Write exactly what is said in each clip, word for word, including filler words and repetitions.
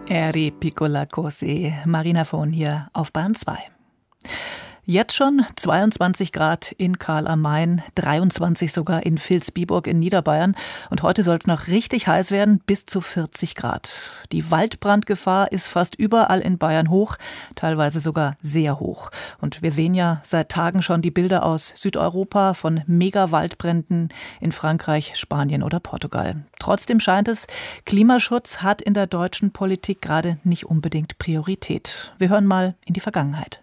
Eri piccola così. Marina Fohn hier auf Bahn zwei. Jetzt schon zweiundzwanzig Grad in Karl am Main, dreiundzwanzig sogar in Vilsbiburg in Niederbayern. Und heute soll es noch richtig heiß werden, bis zu vierzig Grad. Die Waldbrandgefahr ist fast überall in Bayern hoch, teilweise sogar sehr hoch. Und wir sehen ja seit Tagen schon die Bilder aus Südeuropa von Mega-Waldbränden in Frankreich, Spanien oder Portugal. Trotzdem scheint es, Klimaschutz hat in der deutschen Politik gerade nicht unbedingt Priorität. Wir hören mal in die Vergangenheit.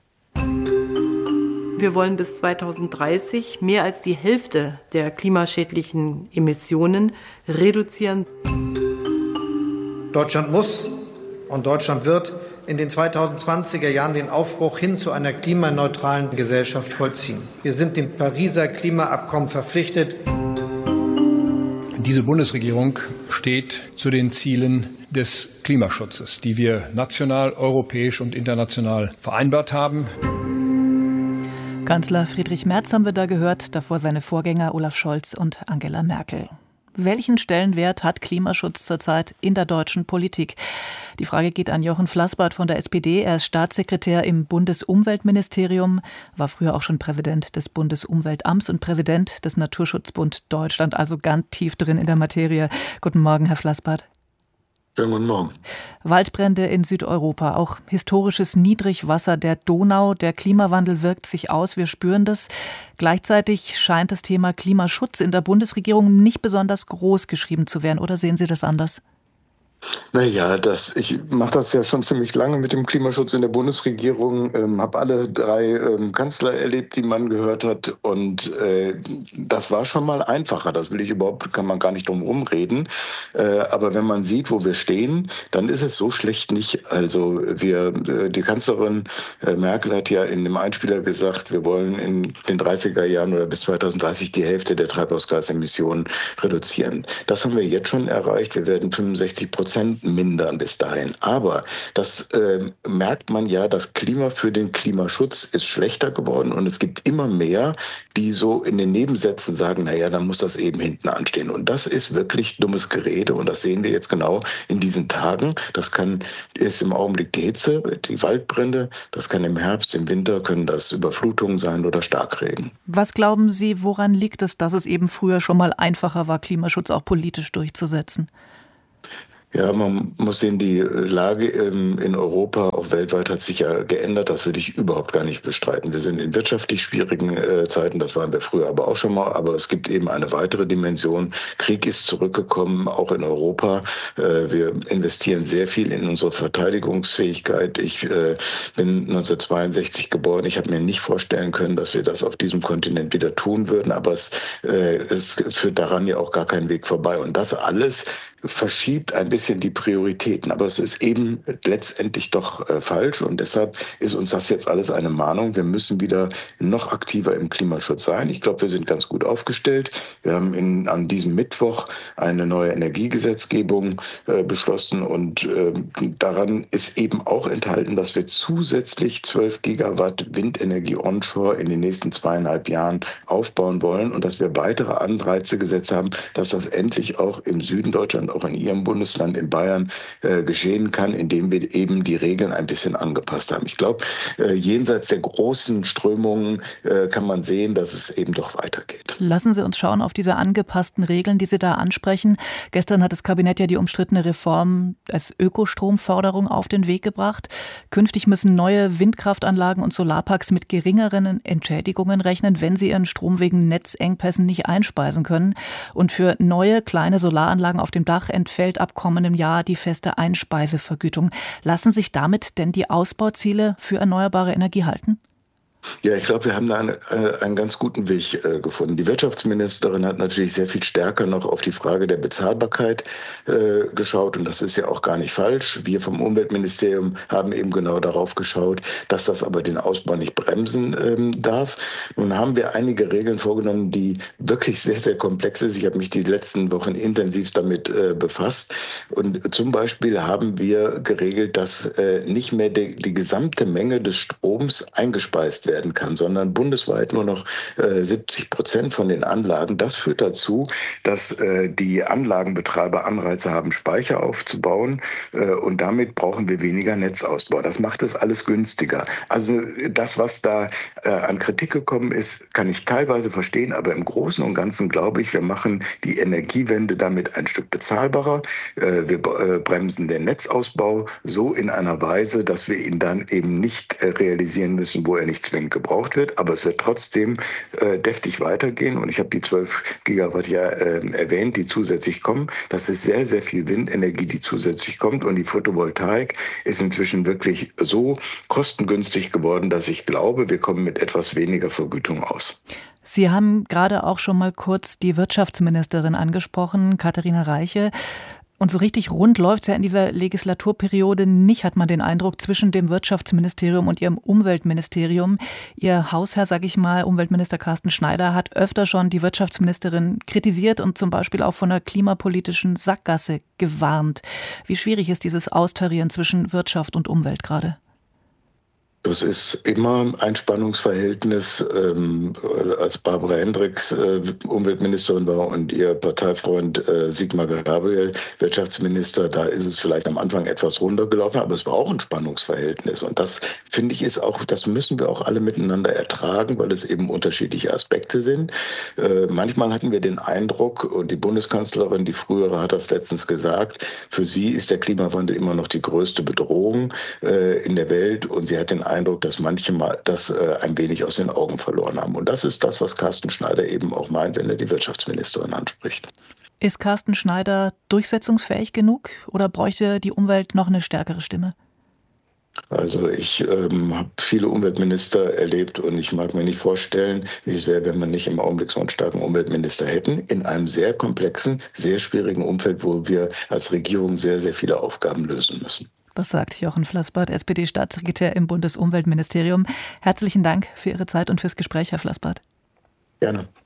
Wir wollen bis zweitausenddreißig mehr als die Hälfte der klimaschädlichen Emissionen reduzieren. Deutschland muss und Deutschland wird in den zweitausendzwanziger Jahren den Aufbruch hin zu einer klimaneutralen Gesellschaft vollziehen. Wir sind dem Pariser Klimaabkommen verpflichtet. Diese Bundesregierung steht zu den Zielen des Klimaschutzes, die wir national, europäisch und international vereinbart haben. Kanzler Friedrich Merz haben wir da gehört, davor seine Vorgänger Olaf Scholz und Angela Merkel. Welchen Stellenwert hat Klimaschutz zurzeit in der deutschen Politik? Die Frage geht an Jochen Flassbart von der S P D. Er ist Staatssekretär im Bundesumweltministerium, war früher auch schon Präsident des Bundesumweltamts und Präsident des Naturschutzbund Deutschland, also ganz tief drin in der Materie. Guten Morgen, Herr Flassbart. Schönen guten Morgen. Waldbrände in Südeuropa, auch historisches Niedrigwasser der Donau. Der Klimawandel wirkt sich aus, wir spüren das. Gleichzeitig scheint das Thema Klimaschutz in der Bundesregierung nicht besonders groß geschrieben zu werden. Oder sehen Sie das anders? Naja, das, ich mache das ja schon ziemlich lange mit dem Klimaschutz in der Bundesregierung, ähm, habe alle drei ähm, Kanzler erlebt, die man gehört hat, und äh, das war schon mal einfacher. Das will ich überhaupt, kann man gar nicht drum rumreden. Äh, aber wenn man sieht, wo wir stehen, dann ist es so schlecht nicht. Also wir, äh, die Kanzlerin äh, Merkel hat ja in dem Einspieler gesagt, wir wollen in den dreißiger Jahren oder bis zweitausenddreißig die Hälfte der Treibhausgasemissionen reduzieren. Das haben wir jetzt schon erreicht. Wir werden fünfundsechzig Prozent mindern bis dahin. Aber das äh, merkt man ja, das Klima für den Klimaschutz ist schlechter geworden und es gibt immer mehr, die so in den Nebensätzen sagen, naja, dann muss das eben hinten anstehen. Und das ist wirklich dummes Gerede und das sehen wir jetzt genau in diesen Tagen. Das kann, ist im Augenblick die Hitze, die Waldbrände, das kann im Herbst, im Winter können das Überflutungen sein oder Starkregen. Was glauben Sie, woran liegt es, dass es eben früher schon mal einfacher war, Klimaschutz auch politisch durchzusetzen? Ja, man muss sehen, die Lage in Europa, auch weltweit, hat sich ja geändert. Das würde ich überhaupt gar nicht bestreiten. Wir sind in wirtschaftlich schwierigen Zeiten, das waren wir früher aber auch schon mal. Aber es gibt eben eine weitere Dimension. Krieg ist zurückgekommen, auch in Europa. Wir investieren sehr viel in unsere Verteidigungsfähigkeit. Ich bin neunzehnhundertzweiundsechzig geboren. Ich habe mir nicht vorstellen können, dass wir das auf diesem Kontinent wieder tun würden. Aber es, es führt daran ja auch gar keinen Weg vorbei. Und das alles verschiebt ein bisschen die Prioritäten. Aber es ist eben letztendlich doch äh, falsch. Und deshalb ist uns das jetzt alles eine Mahnung. Wir müssen wieder noch aktiver im Klimaschutz sein. Ich glaube, wir sind ganz gut aufgestellt. Wir haben in, an diesem Mittwoch eine neue Energiegesetzgebung äh, beschlossen. Und äh, daran ist eben auch enthalten, dass wir zusätzlich zwölf Gigawatt Windenergie onshore in den nächsten zweieinhalb Jahren aufbauen wollen. Und dass wir weitere Anreize gesetzt haben, dass das endlich auch im Süden Deutschlands, auch in Ihrem Bundesland, in Bayern, äh, geschehen kann, indem wir eben die Regeln ein bisschen angepasst haben. Ich glaube, äh, jenseits der großen Strömungen äh, kann man sehen, dass es eben doch weitergeht. Lassen Sie uns schauen auf diese angepassten Regeln, die Sie da ansprechen. Gestern hat das Kabinett ja die umstrittene Reform als Ökostromförderung auf den Weg gebracht. Künftig müssen neue Windkraftanlagen und Solarparks mit geringeren Entschädigungen rechnen, wenn sie ihren Strom wegen Netzengpässen nicht einspeisen können. Und für neue kleine Solaranlagen auf dem Dach entfällt ab kommendem Jahr die feste Einspeisevergütung. Lassen sich damit denn die Ausbauziele für erneuerbare Energie halten? Ja, ich glaube, wir haben da einen, äh, einen ganz guten Weg äh, gefunden. Die Wirtschaftsministerin hat natürlich sehr viel stärker noch auf die Frage der Bezahlbarkeit äh, geschaut und das ist ja auch gar nicht falsch. Wir vom Umweltministerium haben eben genau darauf geschaut, dass das aber den Ausbau nicht bremsen ähm, darf. Nun haben wir einige Regeln vorgenommen, die wirklich sehr, sehr komplex sind. Ich habe mich die letzten Wochen intensiv damit äh, befasst und zum Beispiel haben wir geregelt, dass äh, nicht mehr die, die gesamte Menge des Stroms eingespeist wird. werden kann, sondern bundesweit nur noch äh, siebzig Prozent von den Anlagen. Das führt dazu, dass äh, die Anlagenbetreiber Anreize haben, Speicher aufzubauen äh, und damit brauchen wir weniger Netzausbau. Das macht es alles günstiger. Also das, was da äh, an Kritik gekommen ist, kann ich teilweise verstehen, aber im Großen und Ganzen glaube ich, wir machen die Energiewende damit ein Stück bezahlbarer. Äh, wir äh, bremsen den Netzausbau so in einer Weise, dass wir ihn dann eben nicht äh, realisieren müssen, wo er nicht zwingend gebraucht wird, aber es wird trotzdem äh, deftig weitergehen und ich habe die zwölf Gigawatt ja äh, erwähnt, die zusätzlich kommen. Das ist sehr, sehr viel Windenergie, die zusätzlich kommt und die Photovoltaik ist inzwischen wirklich so kostengünstig geworden, dass ich glaube, wir kommen mit etwas weniger Vergütung aus. Sie haben gerade auch schon mal kurz die Wirtschaftsministerin angesprochen, Katharina Reiche. Und so richtig rund läuft es ja in dieser Legislaturperiode nicht, hat man den Eindruck, zwischen dem Wirtschaftsministerium und ihrem Umweltministerium. Ihr Hausherr, sag ich mal, Umweltminister Carsten Schneider, hat öfter schon die Wirtschaftsministerin kritisiert und zum Beispiel auch von einer klimapolitischen Sackgasse gewarnt. Wie schwierig ist dieses Austarieren zwischen Wirtschaft und Umwelt gerade? Das ist immer ein Spannungsverhältnis. Ähm, als Barbara Hendricks äh, Umweltministerin war und ihr Parteifreund äh, Sigmar Gabriel Wirtschaftsminister, da ist es vielleicht am Anfang etwas runtergelaufen, aber es war auch ein Spannungsverhältnis. Und das, finde ich, ist auch, das müssen wir auch alle miteinander ertragen, weil es eben unterschiedliche Aspekte sind. Äh, manchmal hatten wir den Eindruck, und die Bundeskanzlerin, die frühere, hat das letztens gesagt, für sie ist der Klimawandel immer noch die größte Bedrohung äh, in der Welt und sie hat den Eindruck, dass manche mal das äh, ein wenig aus den Augen verloren haben. Und das ist das, was Carsten Schneider eben auch meint, wenn er die Wirtschaftsministerin anspricht. Ist Carsten Schneider durchsetzungsfähig genug oder bräuchte die Umwelt noch eine stärkere Stimme? Also ich ähm, habe viele Umweltminister erlebt und ich mag mir nicht vorstellen, wie es wäre, wenn wir nicht im Augenblick so einen starken Umweltminister hätten, in einem sehr komplexen, sehr schwierigen Umfeld, wo wir als Regierung sehr, sehr viele Aufgaben lösen müssen. Das sagt Jochen Flassbart, S P D-Staatssekretär im Bundesumweltministerium. Herzlichen Dank für Ihre Zeit und fürs Gespräch, Herr Flassbart. Gerne.